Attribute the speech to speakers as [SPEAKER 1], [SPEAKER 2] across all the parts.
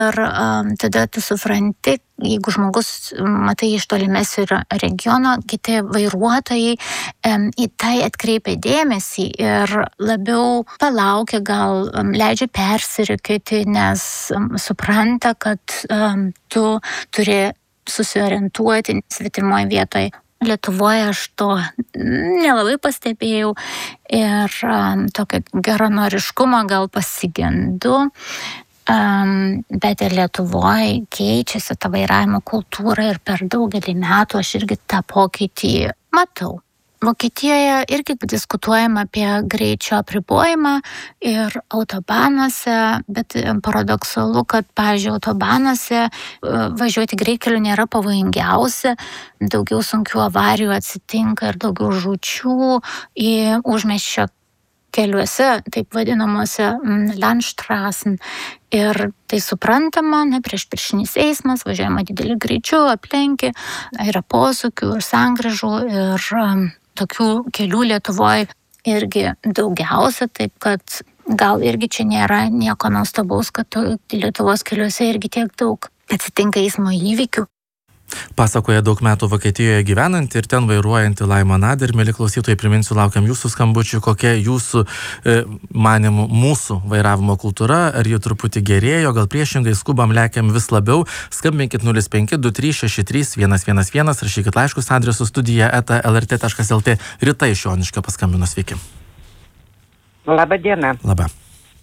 [SPEAKER 1] Ir tada tu supranti, jeigu žmogus, matai, iš tolimesnio regiono, kiti vairuotojai į tai atkreipia dėmesį ir labiau palaukia, gal leidžia persirikiuoti, nes supranta, kad tu turi susiorientuoti svetimoje vietoje. Lietuvoje aš to nelabai pastebėjau ir tokio geranoriškumo gal pasigendu. Bet ir Lietuvoje keičiasi ta vairavimo kultūra ir per daugelį metų aš irgi tą pokytį matau. Vokietijoje irgi diskutuojama apie greičio apribojimą ir autobanuose, bet paradoksalu, kad, pavyzdžiui, autobanuose važiuoti greitkeliu nėra pavojingiausia, daugiau sunkių avarijų atsitinka ir daugiau žūčių į užmiesčio keliuose, taip vadinamuose Landstraßen. Ir tai suprantama, priešpriešinis eismas, važiuojama dideliu greičiu, aplenki, yra posūkių ir sankryžų ir tokių kelių Lietuvoje irgi daugiausia, taip kad gal irgi čia nėra nieko nuostabaus, kad Lietuvos keliuose irgi tiek daug atsitinka eismo įvykių.
[SPEAKER 2] Pasakoja daug metų Vokietijoje gyvenanti ir ten vairuojanti Laima Nader. Mieli klausytojai, priminsiu, laukiam jūsų skambučių, kokia jūsų manimų mūsų vairavimo kultūra, ar ji truputį gerėjo, gal priešingai skubam, lekiam vis labiau. Skambinkit 0523631111, rašykit laiškus adresu studija@lrt.lt. Rita iš Joniškio paskambino, sveiki.
[SPEAKER 3] Labą dieną.
[SPEAKER 2] Labą.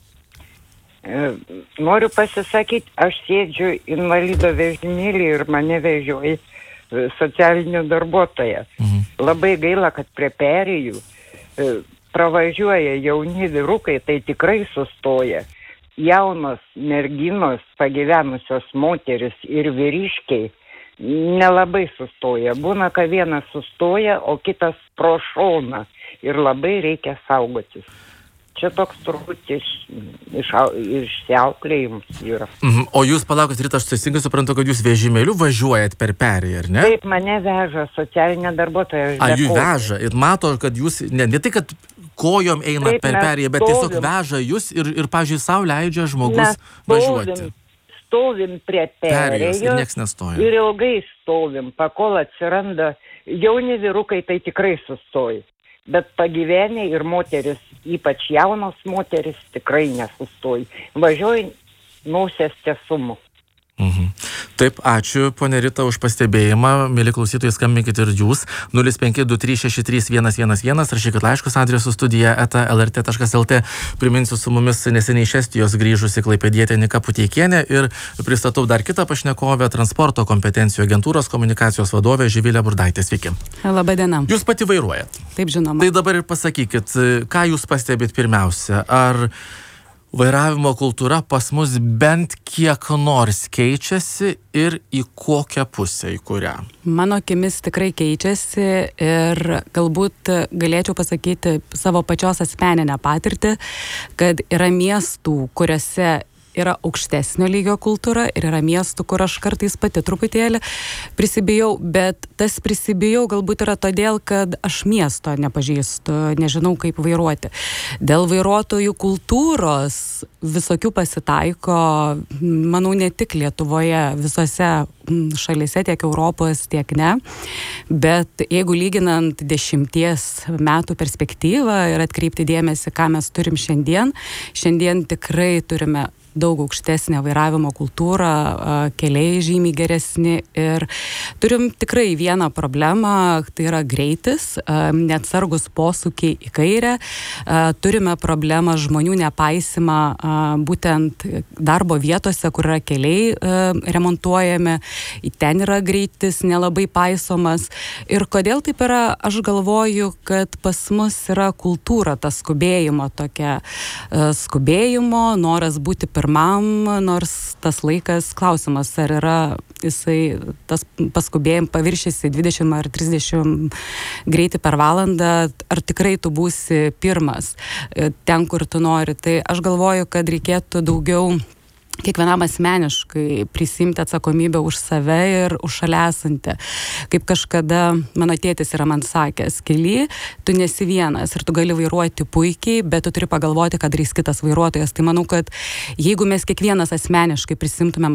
[SPEAKER 3] Noriu pasisakyti, aš sėdžiu invalido vežimėlį ir mane vežioja socialinio darbuotoja. Labai gaila, kad prie perėjų pravažiuoja jauni vyrukai, tai tikrai sustoja. Jaunos merginos, pagyvenusios moteris ir vyriškiai nelabai sustoja. Būna, kad vienas sustoja, o kitas pro šoną ir labai reikia saugotis. Čia toks turbūt išsiauklėjimas yra.
[SPEAKER 2] O jūs palaukit, Rita, aš teisingai suprantu, kad jūs vežimėliu važiuojat per perėją, ar ne?
[SPEAKER 3] Taip, mane veža socialinė darbuotoja.
[SPEAKER 2] Jų veža ir mato, kad jūs, ne tai, kad kojom eina
[SPEAKER 3] taip,
[SPEAKER 2] per perėją, bet tiesiog veža jūs ir pavyzdžiui, sau leidžia žmogus važiuoti.
[SPEAKER 3] Stovim prie perėjos
[SPEAKER 2] ir nieks nestoja.
[SPEAKER 3] Ir ilgai stovim, pakol atsiranda jauni vyrukai, tai tikrai sustoja. Bet pagyvenę ir moteris, ypač jaunos moteris, tikrai nesustoja. Važiuoja nosies tiesumu.
[SPEAKER 2] Taip, ačiū, ponė Rita, už pastebėjimą. Mieli klausytojai, skambinkit ir jūs. 0523631111, rašykit laiškus adresu studija@lrt.lt. Priminsiu, su mumis neseniai iš Estijos grįžusi klaipėdietė Nika Puteikienė ir pristatau dar kitą pašnekovę, transporto kompetencijų agentūros komunikacijos vadovė Živilė Burdaitė. Sveiki.
[SPEAKER 4] Labą dieną.
[SPEAKER 2] Jūs pati vairuojat?
[SPEAKER 4] Taip, žinoma.
[SPEAKER 2] Tai dabar ir pasakykit, ką jūs pastebit pirmiausia? Ar vairavimo kultūra pas mus bent kiek nors keičiasi ir į kokią pusę, į kurią?
[SPEAKER 4] Mano akimis tikrai keičiasi ir galbūt galėčiau pasakyti savo pačios asmeninę patirtį, kad yra miestų, kuriuose yra aukštesnio lygio kultūra ir yra miestų, kur aš kartais pati truputėlį prisibijau, bet tas prisibijau galbūt yra todėl, kad aš miesto nepažįstu, nežinau kaip vairuoti. Dėl vairuotojų kultūros visokių pasitaiko, manau, ne tik Lietuvoje, visose šalyse, tiek Europos, tiek ne, bet jeigu lyginant 10 metų perspektyvą ir atkreipti dėmesį, ką mes turim šiandien tikrai turime daug aukštesnę vairavimo kultūrą, keliai žymiai geresni ir turim tikrai vieną problemą, tai yra greitis, neatsargus posūkiai į kairę, turime problemą žmonių nepaisimą būtent darbo vietose, kur yra keliai remontuojami, ten yra greitis nelabai paisomas. Ir kodėl taip yra, aš galvoju, kad pas mus yra kultūra, tas skubėjimo tokia, skubėjimo, noras būti pirmam, nors tas laikas, klausimas, ar yra jisai tas paskubėjim paviršysi 20 ar 30 greitį per valandą, ar tikrai tu būsi pirmas ten, kur tu nori. Tai aš galvoju, kad reikėtų daugiau kiekvienam asmeniškai prisimti atsakomybę už save ir už šalia esantį. Kaip kažkada mano tėtis yra man sakęs, kely tu nesi vienas ir tu gali vairuoti puikiai, bet tu turi pagalvoti, kad darys kitas vairuotojas. Tai manau, kad jeigu mes kiekvienas asmeniškai prisimtumėm